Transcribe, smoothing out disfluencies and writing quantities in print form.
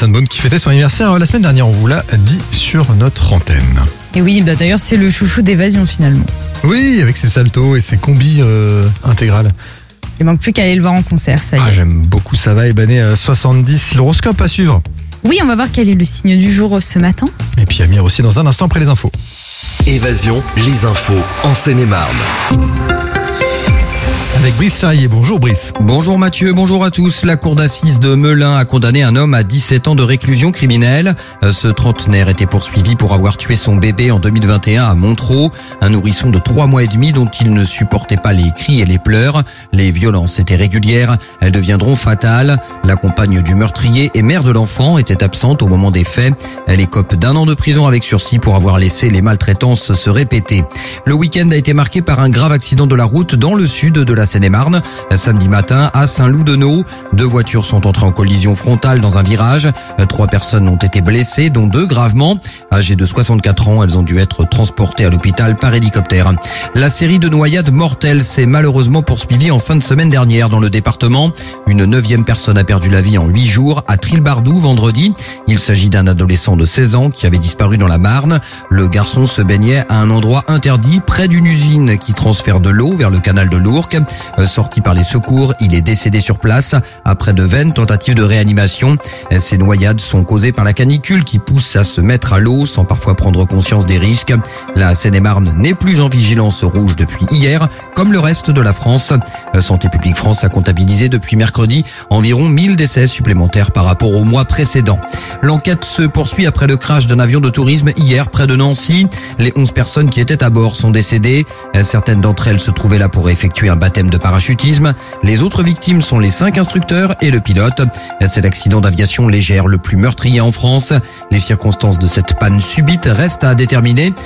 Sandbone qui fêtait son anniversaire la semaine dernière, on vous l'a dit sur notre antenne. Et oui, d'ailleurs, c'est le chouchou d'Évasion finalement. Oui, avec ses saltos et ses combis intégrales. Il manque plus qu'à aller le voir en concert, ça y est. Ah, j'aime beaucoup ça va, Ibané 70, l'horoscope à suivre. Oui, on va voir quel est le signe du jour ce matin. Et puis Amir aussi dans un instant après les infos. Évasion, les infos en Seine-et-Marne. Avec Brice Charrier. Bonjour Brice. Bonjour Mathieu, bonjour à tous. La cour d'assises de Melun a condamné un homme à 17 ans de réclusion criminelle. Ce trentenaire était poursuivi pour avoir tué son bébé en 2021 à Montereau. Un nourrisson de 3 mois et demi dont il ne supportait pas les cris et les pleurs. Les violences étaient régulières, elles deviendront fatales. La compagne du meurtrier et mère de l'enfant était absente au moment des faits. Elle écope d'1 an de prison avec sursis pour avoir laissé les maltraitances se répéter. Le week-end a été marqué par un grave accident de la route dans le sud de la Seine-et-Marne. Samedi matin, à Saint-Loup-de-Naut, 2 voitures sont entrées en collision frontale dans un virage. 3 personnes ont été blessées, dont 2 gravement. Âgées de 64 ans, elles ont dû être transportées à l'hôpital par hélicoptère. La série de noyades mortelles s'est malheureusement poursuivie en fin de semaine dernière dans le département. Une 9e personne a perdu la vie en 8 jours à Trilbardou vendredi. Il s'agit d'un adolescent de 16 ans qui avait disparu dans la Marne. Le garçon se baignait à un endroit interdit près d'une usine qui transfère de l'eau vers le canal de l'Ourcq. Sorti par les secours, il est décédé sur place après de vaines tentatives de réanimation. Ces noyades sont causées par la canicule qui pousse à se mettre à l'eau sans parfois prendre conscience des risques. La Seine-et-Marne n'est plus en vigilance rouge depuis hier, comme le reste de la France. Santé publique France a comptabilisé depuis mercredi environ 1000 décès supplémentaires par rapport au mois précédent. L'enquête se poursuit après le crash d'un avion de tourisme hier près de Nancy. Les 11 personnes qui étaient à bord sont décédées. Certaines d'entre elles se trouvaient là pour effectuer un baptême de parachutisme. Les autres victimes sont les 5 instructeurs et le pilote. C'est l'accident d'aviation légère le plus meurtrier en France. Les circonstances de cette panne subite restent à déterminer.